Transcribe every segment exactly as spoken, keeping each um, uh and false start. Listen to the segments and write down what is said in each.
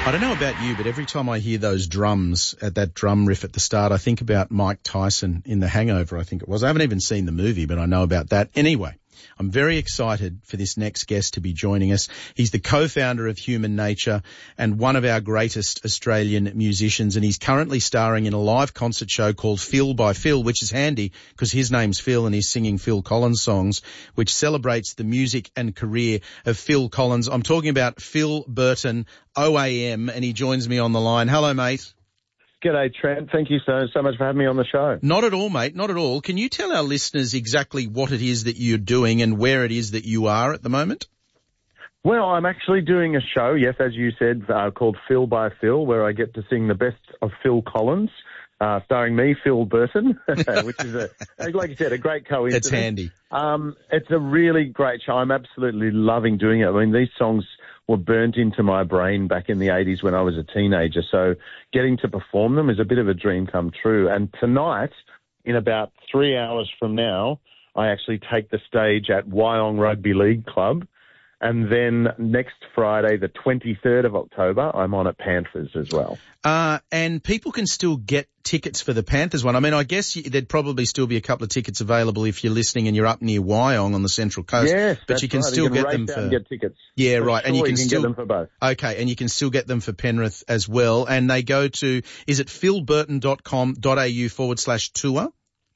I don't know about you, but every time I hear those drums at that drum riff at the start, I think about Mike Tyson in The Hangover, I think it was. I haven't even seen the movie, but I know about that. Anyway, I'm very excited for this next guest to be joining us. He's the co-founder of Human Nature and one of our greatest Australian musicians, and he's currently starring in a live concert show called Phil by Phil, which is handy because his name's Phil and he's singing Phil Collins songs, which celebrates the music and career of Phil Collins. I'm talking about Phil Burton, O A M, and he joins me on the line. Hello, mate. G'day, Trent. Thank you so, so much for having me on the show. Not at all, mate. Not at all. Can you tell our listeners exactly what it is that you're doing and where it is that you are at the moment? Well, I'm actually doing a show, yes, as you said, uh, called Phil by Phil, where I get to sing the best of Phil Collins, uh, starring me, Phil Burton, which is, a, like you said, a great coincidence. It's handy. Um, it's a really great show. I'm absolutely loving doing it. I mean, these songs were burnt into my brain back in the eighties when I was a teenager. So getting to perform them is a bit of a dream come true. And tonight, in about three hours from now, I actually take the stage at Wyong Rugby League Club. And then next Friday, the twenty-third of October, I'm on at Panthers as well. Uh, and people can still get tickets for the Panthers one. I mean, I guess you, there'd probably still be a couple of tickets available if you're listening and you're up near Wyong on the Central Coast. Yes, but you can right. still you can get them for and get tickets. Yeah, for right. Sure, and you can, you can still get them for both. Okay, and you can still get them for Penrith as well. And they go to is it philburton.com.au forward slash tour?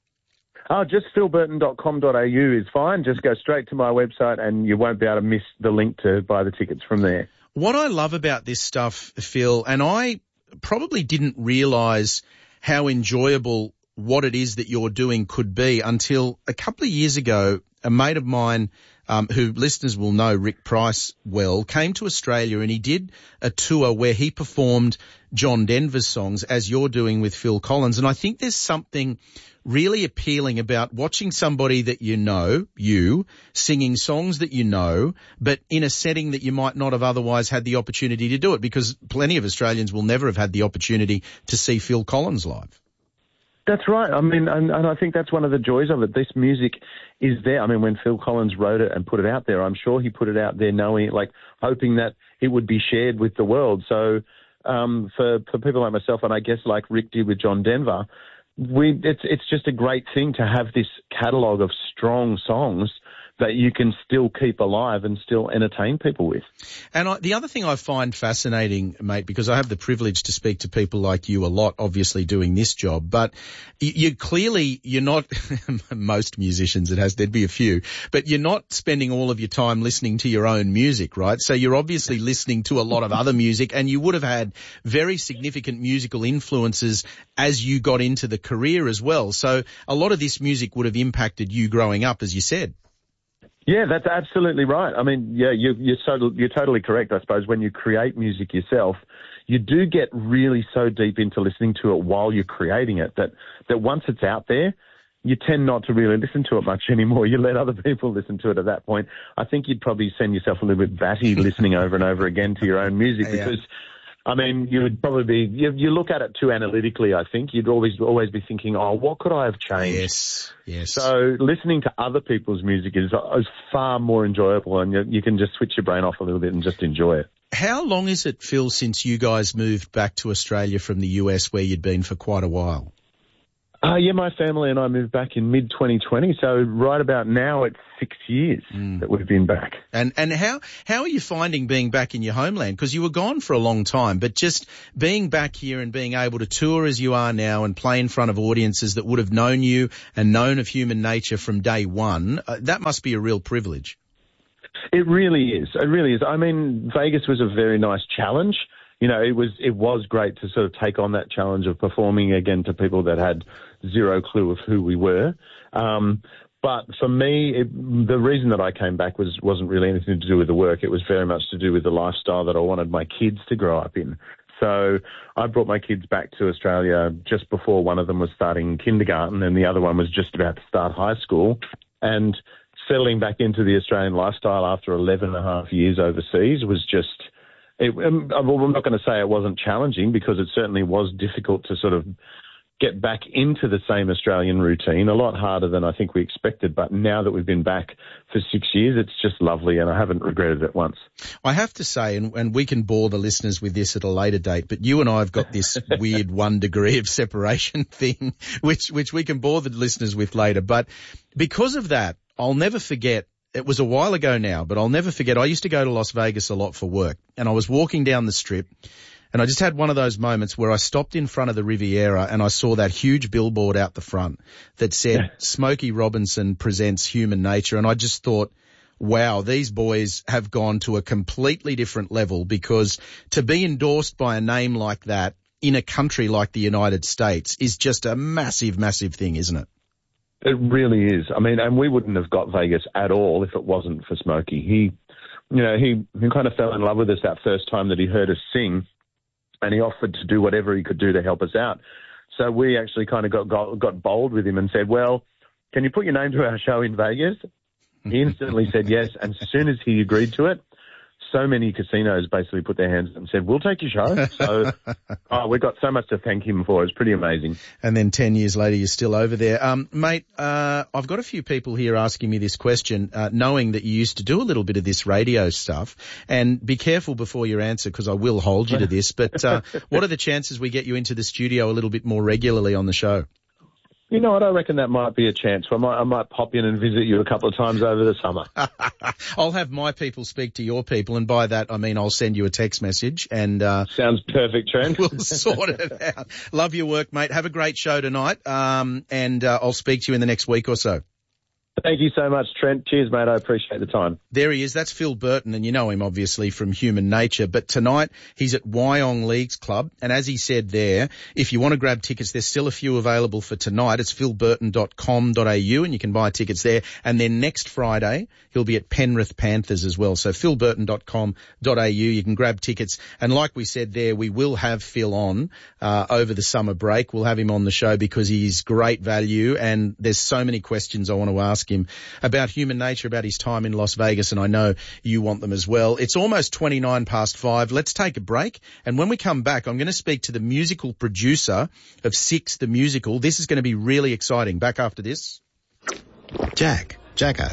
Oh, just philburton dot com dot a u is fine. Just go straight to my website and you won't be able to miss the link to buy the tickets from there. What I love about this stuff, Phil, and I probably didn't realise how enjoyable what it is that you're doing could be until a couple of years ago, a mate of mine um, who listeners will know, Rick Price, well, came to Australia and he did a tour where he performed John Denver's songs as you're doing with Phil Collins. And I think there's something really appealing about watching somebody that you know, you, singing songs that you know, but in a setting that you might not have otherwise had the opportunity to do it, because plenty of Australians will never have had the opportunity to see Phil Collins live. That's right. I mean, and, and I think that's one of the joys of it. This music is there. I mean, when Phil Collins wrote it and put it out there, I'm sure he put it out there knowing, like, hoping that it would be shared with the world. So um, for, for people like myself, and I guess like Rick did with John Denver, We, it's it's just a great thing to have this catalogue of strong songs that you can still keep alive and still entertain people with. And I, the other thing I find fascinating, mate, because I have the privilege to speak to people like you a lot, obviously doing this job, but you, you clearly, you're not, most musicians, it has, there'd be a few, but you're not spending all of your time listening to your own music, right? So you're obviously listening to a lot of other music, and you would have had very significant musical influences as you got into the career as well. So a lot of this music would have impacted you growing up, as you said. Yeah, that's absolutely right. I mean, yeah, you, you're, so, you're totally correct, I suppose. When you create music yourself, you do get really so deep into listening to it while you're creating it that, that once it's out there, you tend not to really listen to it much anymore. You let other people listen to it at that point. I think you'd probably send yourself a little bit batty listening over and over again to your own music yeah. because, I mean, you would probably be, you, you look at it too analytically, I think. You'd always always be thinking, oh, what could I have changed? Yes, yes. So listening to other people's music is, is far more enjoyable, and you, you can just switch your brain off a little bit and just enjoy it. How long is it, Phil, since you guys moved back to Australia from the U S where you'd been for quite a while? Uh, yeah, my family and I moved back in mid twenty twenty, so right about now it's six years mm. that we've been back. And and how how are you finding being back in your homeland? Because you were gone for a long time, but just being back here and being able to tour as you are now and play in front of audiences that would have known you and known of Human Nature from day one, uh, that must be a real privilege. It really is. It really is. I mean, Vegas was a very nice challenge. You know, it was it was great to sort of take on that challenge of performing again to people that had zero clue of who we were. Um, but for me, it, the reason that I came back was, wasn't really anything to do with the work. It was very much to do with the lifestyle that I wanted my kids to grow up in. So I brought my kids back to Australia just before one of them was starting kindergarten and the other one was just about to start high school. And settling back into the Australian lifestyle after eleven and a half years overseas was just... It, I'm not going to say it wasn't challenging because it certainly was difficult to sort of get back into the same Australian routine. A lot harder than I think we expected, but now that we've been back for six years, it's just lovely, and I haven't regretted it once. I have to say, and, and we can bore the listeners with this at a later date, but you and I have got this weird one degree of separation thing, which which we can bore the listeners with later. But because of that, I'll never forget. It was a while ago now, but I'll never forget. I used to go to Las Vegas a lot for work, and I was walking down the Strip. And I just had one of those moments where I stopped in front of the Riviera and I saw that huge billboard out the front that said, yeah. Smokey Robinson presents Human Nature. And I just thought, wow, these boys have gone to a completely different level, because to be endorsed by a name like that in a country like the United States is just a massive, massive thing, isn't it? It really is. I mean, and we wouldn't have got Vegas at all if it wasn't for Smokey. He, you know, he, he kind of fell in love with us that first time that he heard us sing. And he offered to do whatever he could do to help us out. So we actually kind of got, got got bold with him and said, well, can you put your name to our show in Vegas? He instantly said yes. And as soon as he agreed to it, so many casinos basically put their hands up and said, we'll take your show. So oh, we've got so much to thank him for. It's pretty amazing. And then ten years later, you're still over there. Um, mate, uh, I've got a few people here asking me this question, uh, knowing that you used to do a little bit of this radio stuff. And be careful before you answer, because I will hold you to this. But uh, what are the chances we get you into the studio a little bit more regularly on the show? You know what? I reckon that might be a chance. I might, I might pop in and visit you a couple of times over the summer. I'll have my people speak to your people, and by that I mean I'll send you a text message. And uh, sounds perfect, Trent. We'll sort it out. Love your work, mate. Have a great show tonight, um, and uh, I'll speak to you in the next week or so. Thank you so much, Trent. Cheers, mate. I appreciate the time. There he is. That's Phil Burton, and you know him obviously from Human Nature. But tonight he's at Wyong Leagues Club, and as he said there, if you want to grab tickets, there's still a few available for tonight. It's phil burton dot com dot a u, and you can buy tickets there. And then next Friday he'll be at Penrith Panthers as well. So phil burton dot com dot a u, you can grab tickets. And like we said there, we will have Phil on uh, over the summer break. We'll have him on the show because he's great value, and there's so many questions I want to ask him about Human Nature, about his time in Las Vegas, and I know you want them as well. It's almost twenty-nine past five. Let's take a break, and when we come back, I'm going to speak to the musical producer of Six, the musical. This is going to be really exciting. Back after this. Jack, Jacko.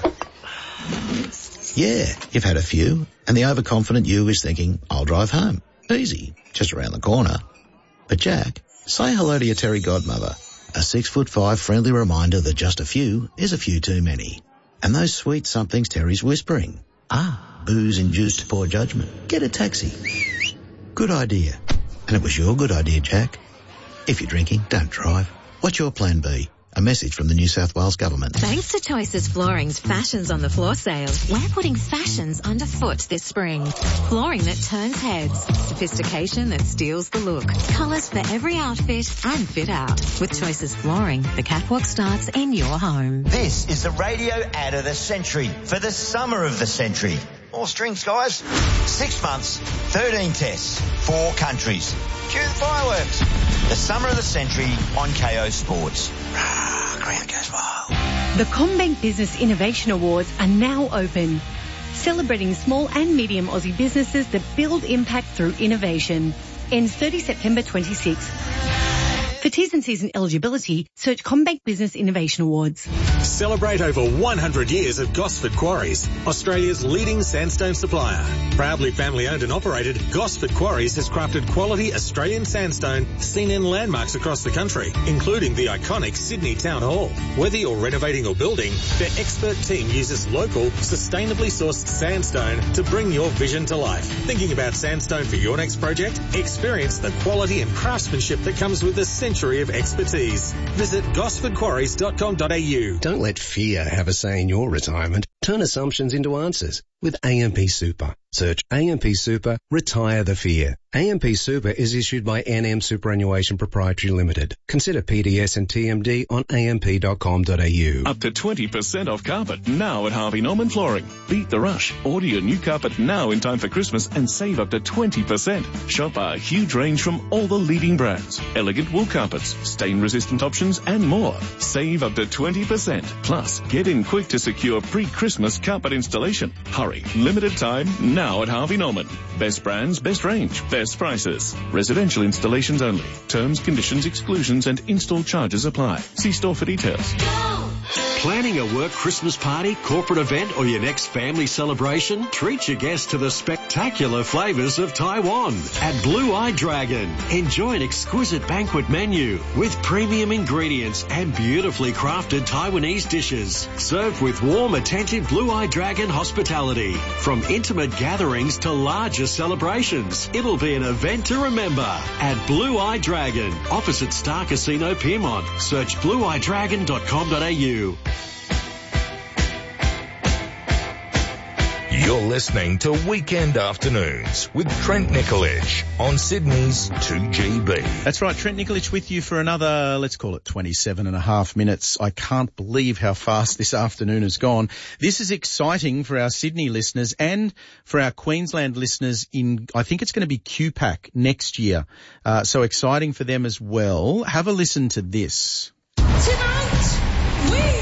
Yeah, you've had a few, and the overconfident you is thinking, I'll drive home. Easy, just around the corner. But Jack, say hello to your Terry godmother. A six foot five friendly reminder that just a few is a few too many. And those sweet somethings Terry's whispering. Ah, booze-induced poor judgment. Get a taxi. Good idea. And it was your good idea, Jack. If you're drinking, don't drive. What's your plan B? A message from the New South Wales Government. Thanks to Choices Flooring's Fashions on the Floor sale, we're putting fashions underfoot this spring. Flooring that turns heads, sophistication that steals the look, colours for every outfit and fit out. With Choices Flooring, the catwalk starts in your home. This is the radio ad of the century for the summer of the century. More strings, guys. Six months, thirteen tests, four countries. Cue the fireworks. The summer of the century on K O Sports. Green goes wild. The CommBank Business Innovation Awards are now open, celebrating small and medium Aussie businesses that build impact through innovation. Ends thirtieth September twenty-sixth. For T's and C's and eligibility, search CommBank Business Innovation Awards. Celebrate over one hundred years of Gosford Quarries, Australia's leading sandstone supplier. Proudly family owned and operated, Gosford Quarries has crafted quality Australian sandstone seen in landmarks across the country, including the iconic Sydney Town Hall. Whether you're renovating or building, their expert team uses local, sustainably sourced sandstone to bring your vision to life. Thinking about sandstone for your next project? Experience the quality and craftsmanship that comes with the century of expertise. Visit gosford quarries dot com dot a u. Don't let fear have a say in your retirement. Turn assumptions into answers with A M P Super. Search A M P Super, retire the fear. A M P Super is issued by N M Superannuation Proprietary Limited. Consider P D S and T M D on a m p dot com dot a u. Up to twenty percent off carpet now at Harvey Norman Flooring. Beat the rush. Order your new carpet now in time for Christmas and save up to twenty percent. Shop our huge range from all the leading brands. Elegant wool carpets, stain-resistant options and more. Save up to twenty percent. Plus, get in quick to secure pre-Christmas carpet installation. Hurry Quarry. Limited time, now at Harvey Norman. Best brands, best range, best prices. Residential installations only. Terms, conditions, exclusions and install charges apply. See store for details. Planning a work Christmas party, corporate event or your next family celebration? Treat your guests to the spectacular flavours of Taiwan at Blue Eye Dragon. Enjoy an exquisite banquet menu with premium ingredients and beautifully crafted Taiwanese dishes. Served with warm, attentive Blue Eye Dragon hospitality. From intimate gatherings to larger celebrations, it'll be an event to remember at Blue Eye Dragon, opposite Star Casino Piermont. Search blue eye dragon dot com dot a u. You're listening to Weekend Afternoons with Trent Nikolic on Sydney's two G B. That's right, Trent Nikolic with you for another, let's call it twenty-seven and a half minutes. I can't believe how fast this afternoon has gone. This is exciting for our Sydney listeners and for our Queensland listeners in, I think it's going to be Q PAC next year. Uh, so exciting for them as well. Have a listen to this. Tonight, we